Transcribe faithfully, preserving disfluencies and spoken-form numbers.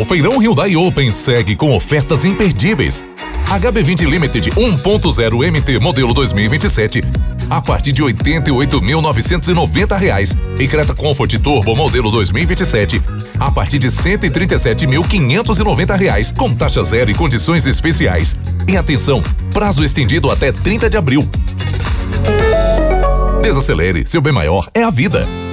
Feirão Hyundai Open segue com ofertas imperdíveis. H B vinte Limited um ponto zero M T modelo dois mil e vinte e sete a partir de oitenta e oito mil novecentos e noventa reais e Creta Comfort Turbo modelo dois mil e vinte e sete a partir de cento e trinta e sete mil quinhentos e noventa reais com taxa zero e condições especiais. E atenção, prazo estendido até trinta de abril. Desacelere, seu bem maior é a vida.